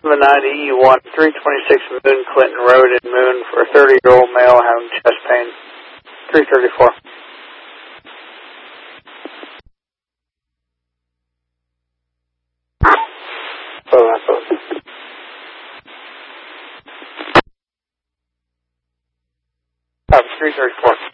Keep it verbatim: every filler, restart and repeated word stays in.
seven ninety E one, three twenty-six Moon Clinton Road in Moon for a thirty-year-old male having chest pain. three thirty-four. Oh, that's okay. Oh, three thirty-four.